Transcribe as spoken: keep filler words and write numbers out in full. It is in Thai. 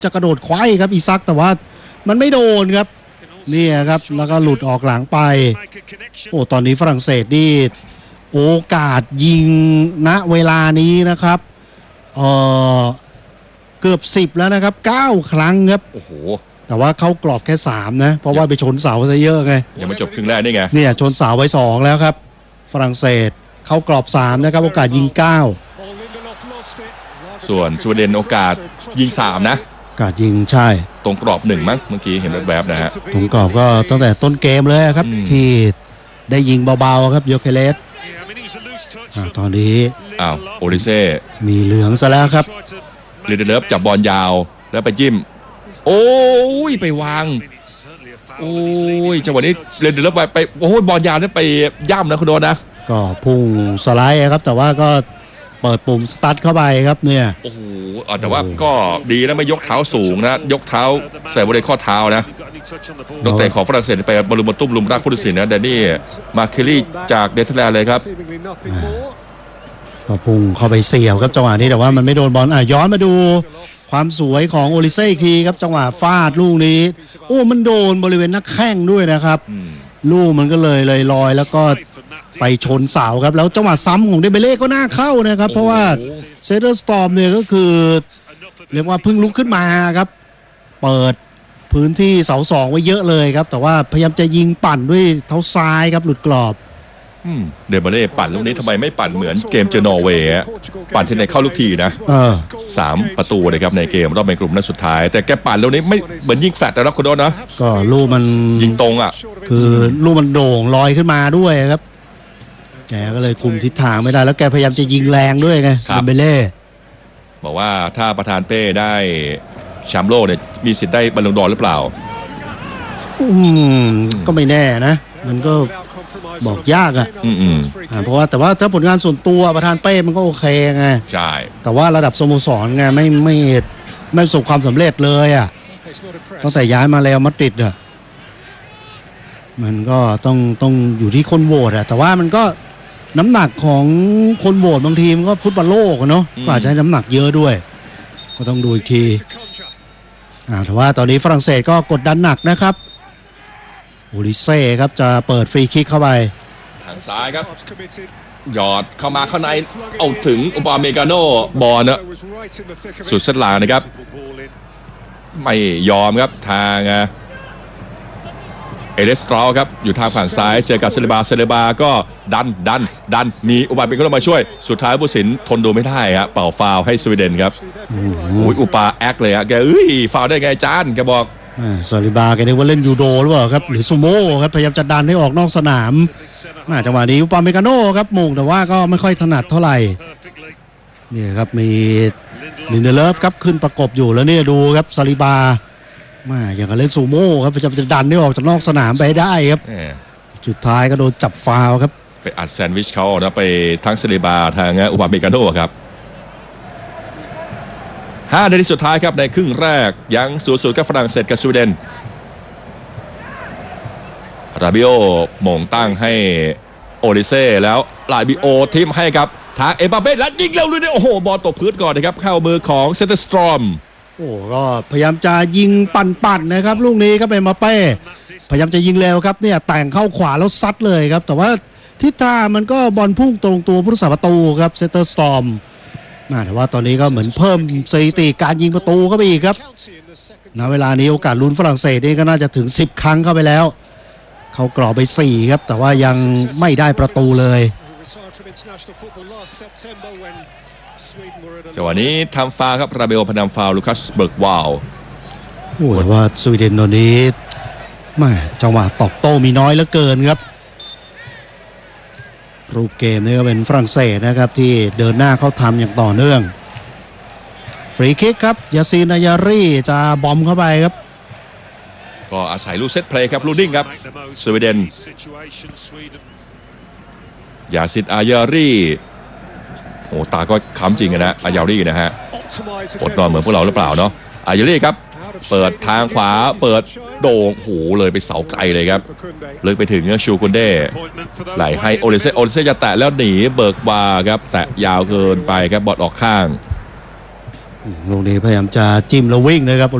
จะกระโดดคว้าครับอีซักแต่ว่ามันไม่โดนครับนี่ครับแล้วก็หลุดออกหลังไปโอ้ตอนนี้ฝรั่งเศสนี่โอกาสยิงณเวลานี้นะครับเออเกือบสิบแล้วนะครับเก้าครั้งครับโอ้โหแต่ว่าเข้ากรอบแค่สามนะเพราะว่าไปชนเสาซะเยอะไงยังไม่จบครึ่งแรกนี่ไงเนี่ยชนเสาไว้สองแล้วครับฝรั่งเศสเข้ากรอบสามนะครับโอกาสยิงเก้าส่วนสวีเดนโอกาสยิงสามนะโอกาสยิงใช่ตรงกรอบหนึ่งมั้งเมื่อกี้เห็นแวบๆนะฮะตรงกรอบก็ตั้งแต่ต้นเกมเลยครับที่ได้ยิงเบาๆครับโยเคเลสตอนนี้อ้าวโอริเซ่มีเหลืองซะแล้วครับเรเดเลฟจับบอลยาวแล้วไปจิ้มโอ้ยไปวางโอ้ยจังหวะนี้เรเดเลฟไปไปโอ้ยบอลยาวนี่ไปย่ำนะคุณโดนนะก็พุ่งสไลด์ครับแต่ว่าก็เปิดปุ่มสตาร์ทเข้าไปครับเนี่ยโอ้โหแต่ว่าก็ดีนะไม่ยกเท้าสูงนะยกเท้าใส่บริเวณข้อเท้านะดอกเตะของฝรั่งเศสไปบอลลูนตุ้มลุมรักผู้ตัดสินนะแดนนี่มาเคลลี่จากเนเธอร์แลนด์เลยครับก็พุ่งเข้าไปเสียบครับจังหวะนี้แต่ว่ามันไม่โดนบอลอ่ะย้อนมาดูความสวยของโอลิเซ่อีกทีครับจังหวะฟาดลูกนี้โอ้มันโดนบริเวณหน้าแข้งด้วยนะครับลูกมันก็เลยเลยลอยแล้วก็ไปชนเสาครับแล้วจังหวะซ้ำของเดเบเล่ก็น่าเข้านะครับเพราะว่าเซเดอร์สตอร์มเนี่ยก็คือเรียกว่าเพิ่งลุกขึ้นมาครับเปิดพื้นที่เสาสองไว้เยอะเลยครับแต่ว่าพยายามจะยิงปั่นด้วยเท้าซ้ายครับหลุดกรอบเดเบเล่ปั่นลูกนี้ทำไมไม่ปั่นเหมือนเกมเจอนอร์เวย์ปั่นที่ไหนเข้าลูกทีนะสามประตูเลยครับในเกมรอบในกลุ่มนัดสุดท้ายแต่แกปั่นลูกนี้ไม่เหมือนยิงแฟลตแต่ละคนโดนนะก็ลูกมันยิงตรงอ่ะคือลูกมันโด่งลอยขึ้นมาด้วยครับแกก็เลยคุมทิศทางไม่ได้แล้วแกพยายามจะยิงแรงด้วยไงเดเบเล่บอกว่าถ้าประธานเป้ได้แชมป์โลกเนี่ยมีสิทธิ์ได้บอลลูนดอร์หรือเปล่าอืมก็ไม่แน่นะมันก็บอกยากอ่ะเพราะว่าแต่ว่าถ้าผลงานส่วนตัวประธานเป้มันก็โอเคไงใช่แต่ว่าระดับสโมสรไงไม่ไม่ไม่ประสบความสำเร็จเลยอ่ะตั้งแต่ย้ายมาแล้วมาดริดอ่ะมันก็ต้องต้องอยู่ที่คนโหวตอ่ะแต่ว่ามันก็น้ำหนักของคนโหวตบางทีมันก็ฟุตบอลโลกเนาะก็อาจจะให้น้ำหนักเยอะด้วยก็ต้องดูอีกทีอ่าแต่ว่าตอนนี้ฝรั่งเศสก็กดดันหนักนะครับโอลิเซ่ครับจะเปิดฟรีคิกเข้าไปทางซ้ายครับหยอดเข้ามาข้างในเอาถึงอุปาเมกาโนบอลนะสุดเส้นหลังนะครับไม่ยอมครับทางเอเลสตรอครับอยู่ทางฝั่งซ้ายเจอกับเซเลบาเซเลบาก็ดันดันดันมีอุปาเมกาโนมาช่วยสุดท้ายผู้สินทนดูไม่ได้ครับเป่าฟาวให้สวีเดนครับโอ้ยอุปาแอคเลยอะแกเอ้ยฟาวได้ไงจานแกบอกซาลิบาแกนึกว่าเล่นยูโดหรือเปล่าครับหรือซูโม่ครับพยายามจะดันให้ออกนอกสนามจังหวะนี้อุปาเมกาโนครับมงแต่ว่าก็ไม่ค่อยถนัดเท่าไหร่นี่ครับมีลินเดเลฟครับขึ้นประกบอยู่แล้วเนี่ยดูครับซาลิบามาอย่างกับเล่นซูโม่ครับพยายามจะดันให้ออกจากนอกสนามไปได้ครับสุดท้ายก็โดนจับฟาวครับไปอัดแซนด์วิชเขานะไปทั้งซาลิบาทางอุปาเมกาโนครับห้านาทีสุดท้ายครับในครึ่งแรกยังศูนย์ศูนย์กับฝรั่งเศสกับสวีเดนราบิโอหม่งตั้งให้โอลิเซ่แล้วลาบิโอทิมให้ครับทางเอ็มบัปเป้แล้วยิงเร็วเลยเนี่ยโอ้โหบอลตกพื้นก่อนนะครับเข้ามือของเซนเตอร์สตรอมโอ้ก็พยายามจะยิงปั่นๆนะครับลูกนี้ครับเอ็มบัปเป้พยายามจะยิงเร็วครับเนี่ยแต่งเข้าขวาแล้วซัดเลยครับแต่ว่าทิศทางมันก็บอลพุ่งตรงตัวผู้รักษาประตูครับเซนเตอร์สตรอมแต่ว่าตอนนี้ก็เหมือนเพิ่มสถิติการยิงประตูเข้าไปอีกครับณเวลานี้โอกาสลุ้นฝรั่งเศสนี่ก็น่าจะถึงสิบครั้งเข้าไปแล้วเขากรอบไปสี่ครับแต่ว่ายังไม่ได้ประตูเลยจังหวะนี้ทำฟาวครับราเบลพนำฟาวลูคัสเบิร์กวาลโอ้แต่ว่าสวีเดนตอนนี้แม่จังหวะตอบโต้มีน้อยเหลือเกินครับรูปเกมนี่ก็เป็นฝรั่งเศสนะครับที่เดินหน้าเข้าทำอย่างต่อเนื่องฟรีคิกครับยาซีนายารีจะบอมเข้าไปครับก็อาศัยลูกเซตเพลย์ครับลูดิ้งครับสวีเดนยาซินอายารีโอ้ตาก็ค้ำจริงนะอายารีนะฮะอดนอนเหมือนพวกเราหรือเปล่าเนาะอายารีครับเปิดทางขวาเปิดโด่งโหเลยไปเสาไกลเลยครับเลิกไปถึงชูคุนเด้ไหลให้โอลิเซ่โอลิเซ่จะแตะแล้วหนีเบิร์กวาครับแตะยาวเกินไปครับบอลออกข้างลูกนี้พยายามจะจิ้มแล้ววิ่งนะครับ